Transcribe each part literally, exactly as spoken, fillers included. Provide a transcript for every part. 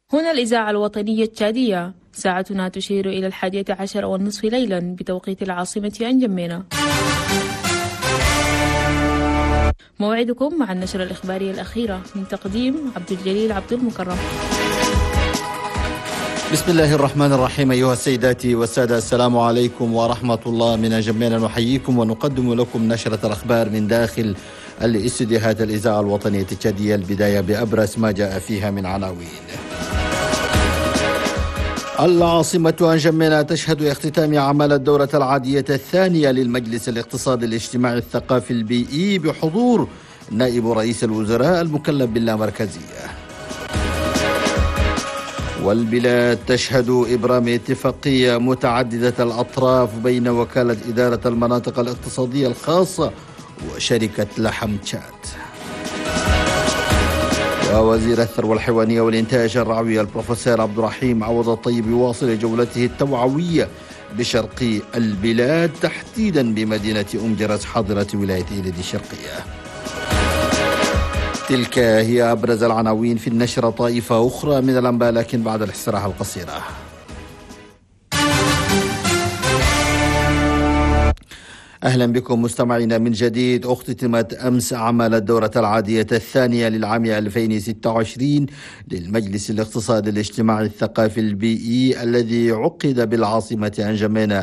هنا الإذاعة الوطنية التشادية، ساعتنا تشير إلى الحادية عشر والنصف ليلا بتوقيت العاصمة أنجمينا. موعدكم مع النشرة الإخبارية الأخيرة من تقديم عبد الجليل عبد المكرم. بسم الله الرحمن الرحيم. أيها السيدات والسادة، السلام عليكم ورحمة الله. من أنجمينا نحييكم ونقدم لكم نشرة الأخبار من داخل الاستديوهات الإذاعة الوطنية التشادية. البداية بأبرز ما جاء فيها من عناوين. العاصمة أنجمينا تشهد اختتام أعمال الدورة العادية الثانية للمجلس الاقتصادي الاجتماعي الثقافي البيئي بحضور نائب رئيس الوزراء المكلف باللامركزية. والبلاد تشهد إبرام اتفاقية متعددة الأطراف بين وكالة إدارة المناطق الاقتصادية الخاصة وشركة لحم تشاد. ووزير الثروة الحيوانية والإنتاج الرعوي البروفيسور عبد الرحيم عوض الطيب يواصل جولته التوعوية بشرق البلاد، تحديدا بمدينة أم جرس حاضرة ولاية إيليد الشرقية. تلك هي أبرز العناوين في النشرة. طائفة أخرى من الأنباء لكن بعد الاستراحة القصيرة. أهلا بكم مستمعينا من جديد. اختتمت أمس أعمال الدورة العادية الثانية للعام ألفين وستة وعشرين للمجلس الاقتصادي الاجتماعي الثقافي البيئي الذي عقد بالعاصمة أنجمينا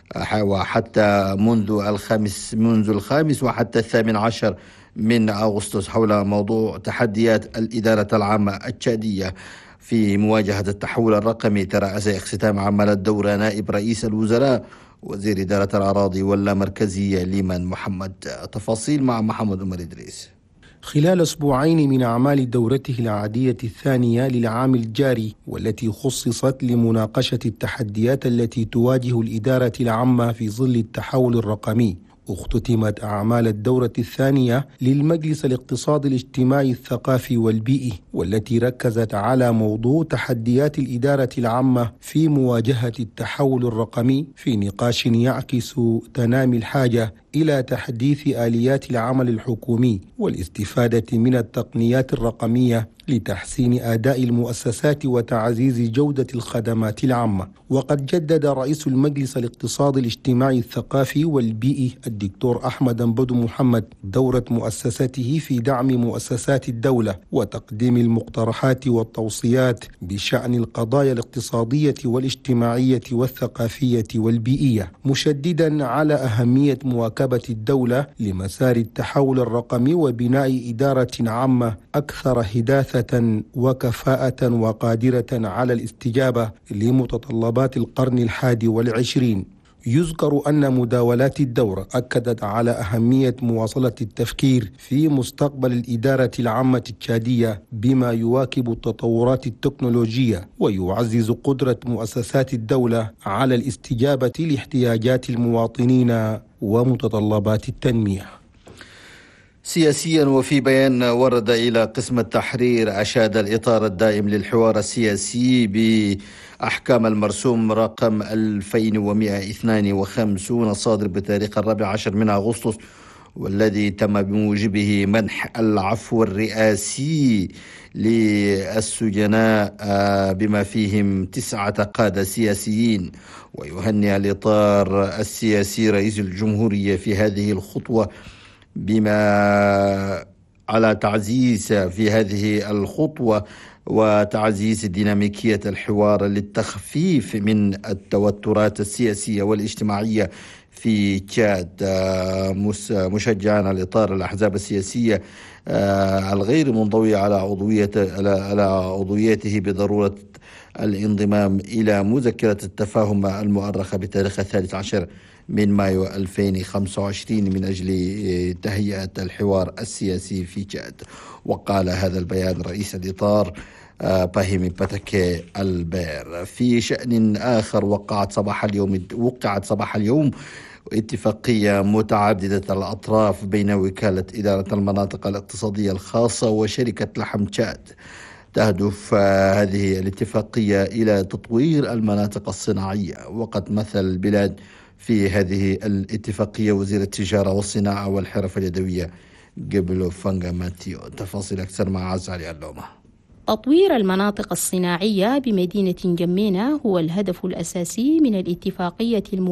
وحتى منذ الخامس منذ الخامس وحتى الثامن عشر من أغسطس حول موضوع تحديات الإدارة العامة التشادية في مواجهة التحول الرقمي. ترأس اختتام أعمال الدورة نائب رئيس الوزراء وزير إدارة الأراضي واللامركزية ليمان محمد. تفاصيل مع محمد عمر إدريس. خلال أسبوعين من أعمال دورته العادية الثانية للعام الجاري، والتي خصصت لمناقشة التحديات التي تواجه الإدارة العامة في ظل التحول الرقمي، اختتمت أعمال الدورة الثانية للمجلس الاقتصادي الاجتماعي الثقافي والبيئي، والتي ركزت على موضوع تحديات الإدارة العامة في مواجهة التحول الرقمي، في نقاش يعكس تنامي الحاجة إلى تحديث آليات العمل الحكومي والاستفادة من التقنيات الرقمية لتحسين أداء المؤسسات وتعزيز جودة الخدمات العامة. وقد جدد رئيس المجلس الاقتصادي الاجتماعي الثقافي والبيئي الدكتور أحمد بدو محمد دورة مؤسسته في دعم مؤسسات الدولة وتقديم المقترحات والتوصيات بشأن القضايا الاقتصادية والاجتماعية والثقافية والبيئية، مشددا على أهمية مواكبة الدولة لمسار التحول الرقمي وبناء إدارة عامة أكثر حداثة وكفاءة وقادرة على الاستجابة لمتطلبات القرن الحادي والعشرين. يذكر أن مداولات الدورة أكدت على أهمية مواصلة التفكير في مستقبل الإدارة العامة التشادية بما يواكب التطورات التكنولوجية ويعزز قدرة مؤسسات الدولة على الاستجابة لاحتياجات المواطنين ومتطلبات التنمية. سياسيا، وفي بيان ورد إلى قسم التحرير، أشاد الإطار الدائم للحوار السياسي بأحكام المرسوم رقم ألفين ومئة واثنين وخمسين الصادر بتاريخ الرابع عشر من أغسطس، والذي تم بموجبه منح العفو الرئاسي للسجناء بما فيهم تسعة قادة سياسيين. ويهنئ الإطار السياسي رئيس الجمهورية في هذه الخطوة بما على تعزيز في هذه الخطوة وتعزيز ديناميكية الحوار للتخفيف من التوترات السياسية والاجتماعية في تشاد، مشجعا الإطار الأحزاب السياسية الغير منضوية على عضوية على عضويته بضرورة الانضمام إلى مذكرة التفاهم المؤرخة بتاريخ الثالث عشر من مايو ألفين وخمسة وعشرين من أجل تهيئة الحوار السياسي في تشاد. وقال هذا البيان رئيس الإطار باهيمي باتاكي البير. في شأن آخر، وقعت صباح اليوم وقعت صباح اليوم اتفاقية متعددة الأطراف بين وكالة إدارة المناطق الاقتصادية الخاصة وشركة لحم تشاد. تهدف هذه الاتفاقية إلى تطوير المناطق الصناعية. وقد مثل البلاد في هذه الاتفاقية وزير التجارة والصناعة والحرف اليدوية قبل فانغا ماتيو. تفاصيل أكثر مع عز علي اللومة. تطوير المناطق الصناعية بمدينة جمينة هو الهدف الأساسي من الاتفاقية الموقعة